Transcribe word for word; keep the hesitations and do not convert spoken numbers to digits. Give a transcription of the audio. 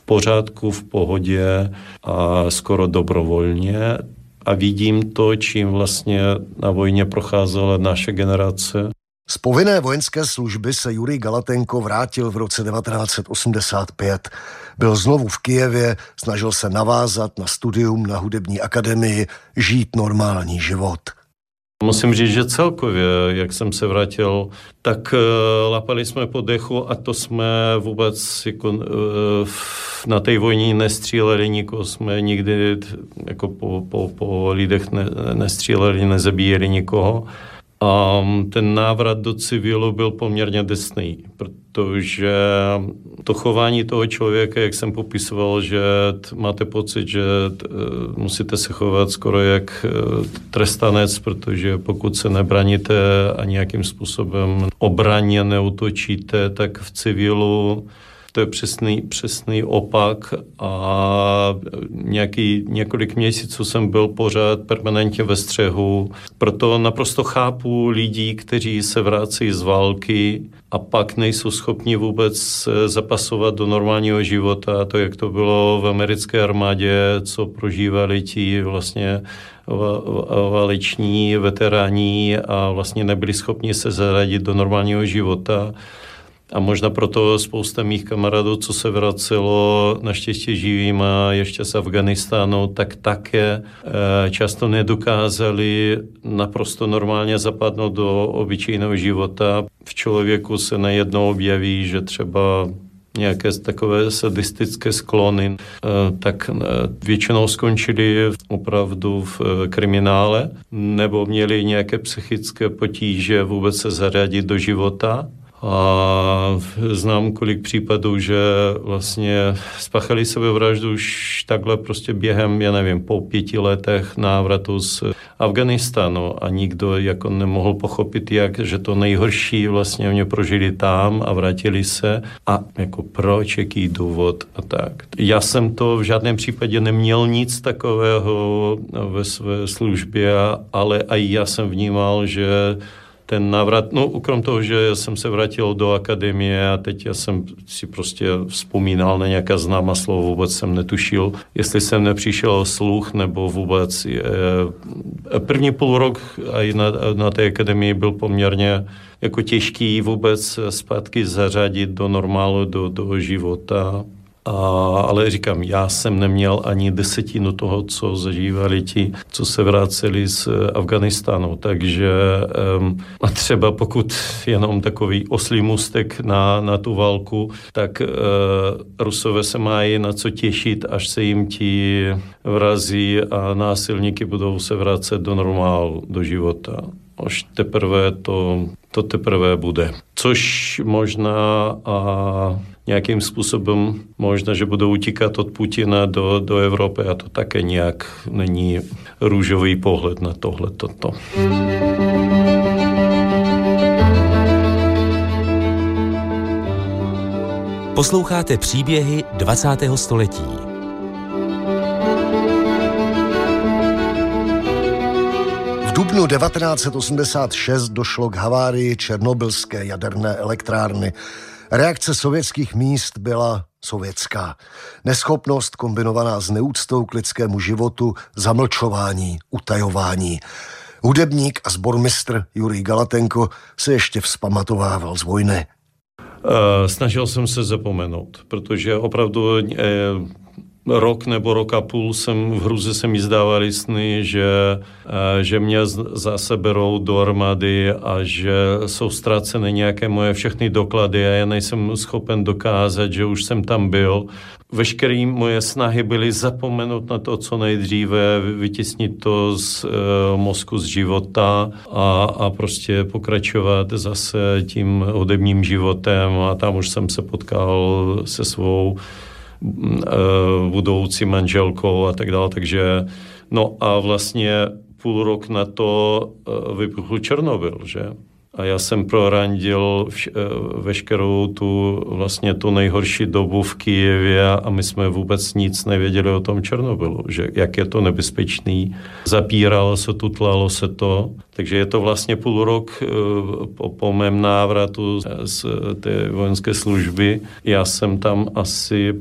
pořádku, v pohodě a skoro dobrovolně. A vidím to, čím vlastně na vojně procházela naše generace. Z povinné vojenské služby se Jurij Galatenko vrátil v roce devatenáct osmdesát pět. Byl znovu v Kyjevě, snažil se navázat na studium na hudební akademii, žít normální život. Musím říct, že celkově, jak jsem se vrátil, tak lapali jsme po dechu a to jsme vůbec jako, na té vojně nestříleli nikoho, jsme nikdy jako po, po, po lidech ne, nestříleli, nezabíjeli nikoho. A ten návrat do civilu byl poměrně drsný, protože to chování toho člověka, jak jsem popisoval, že máte pocit, že musíte se chovat skoro jak trestanec, protože pokud se nebraníte a nějakým způsobem obraně neútočíte, tak v civilu to je přesný, přesný opak a nějaký, několik měsíců jsem byl pořád permanentně ve střehu. Proto naprosto chápu lidí, kteří se vrací z války a pak nejsou schopni vůbec zapasovat do normálního života. To, jak to bylo v americké armádě, co prožívali ti vlastně váleční veteráni a vlastně nebyli schopni se zaradit do normálního života. A možná proto spousta mých kamarádů, co se vracelo naštěstí živým a ještě z Afganistánu, tak také často nedokázali naprosto normálně zapadnout do obyčejného života. V člověku se najednou objeví, že třeba nějaké takové sadistické sklony, tak většinou skončili opravdu v kriminále nebo měli nějaké psychické potíže vůbec se zařadit do života. A znám kolik případů, že vlastně spáchali sebevraždu už takhle prostě během, já nevím, po pěti letech návratu z Afganistánu a nikdo jako nemohl pochopit, jak, že to nejhorší vlastně oni prožili tam a vrátili se a jako proč, jaký důvod a tak. Já jsem to v žádném případě neměl nic takového ve své službě, ale i já jsem vnímal, že ten návrat, no ukrom toho, že jsem se vrátil do akademie a teď já jsem si prostě vzpomínal na nějaká známá slovo, vůbec jsem netušil, jestli jsem nepřišel sluch nebo vůbec. První půl rok i na, na té akademii byl poměrně jako těžký vůbec zpátky zařadit do normálu, do, do života. A, ale říkám, já jsem neměl ani desetinu toho, co zažívali ti, co se vraceli z Afganistánu. Takže um, a třeba pokud jenom takový oslý můstek na, na tu válku, tak uh, Rusové se mají na co těšit, až se jim ti vrazí a násilníky budou se vracet do normálu, do života. Až teprve to, to teprve bude. Což možná a nějakým způsobem možná, že budou utíkat od Putina do, do Evropy a to také nějak není růžový pohled na tohle toto. Posloucháte příběhy dvacátého století. V dubnu devatenáct osmdesát šest došlo k havárii černobylské jaderné elektrárny. Reakce sovětských míst byla sovětská. Neschopnost kombinovaná s neúctou k lidskému životu, zamlčování, utajování. Hudebník a sbormistr Jurij Galatenko se ještě vzpamatovával z vojny. Snažil jsem se zapomenout, protože opravdu eh, rok nebo rok a půl jsem v hruze se mi zdávaly sny, že, že mě zase berou do armády a že jsou ztraceny nějaké moje všechny doklady a já nejsem schopen dokázat, že už jsem tam byl. Veškeré moje snahy byly zapomenout na to, co nejdříve, vytěsnit to z e, mozku, z života a, a prostě pokračovat zase tím hudebním životem a tam už jsem se potkal se svou budoucí manželkou a tak dále, takže no a vlastně půl rok na to vypukl Černobyl, že? A já jsem prorandil veškerou tu vlastně tu nejhorší dobu v Kyjevě a my jsme vůbec nic nevěděli o tom Černobylu, že jak je to nebezpečný. Zapíralo se, tutlalo se to, takže je to vlastně půl rok po, po mém návratu z té vojenské služby. Já jsem tam asi